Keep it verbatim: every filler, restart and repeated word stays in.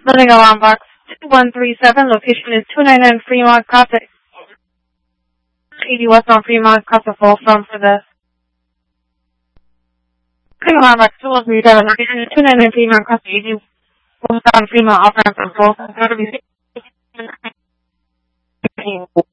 Building alarm box two one three seven. Location is two ninety-nine Fremont, Casa eighty West on Fremont, Casa Folsom for the building alarm box two one three seven. Location is two ninety-nine Fremont, Casa eighty West on Fremont, off ramp for Folsom.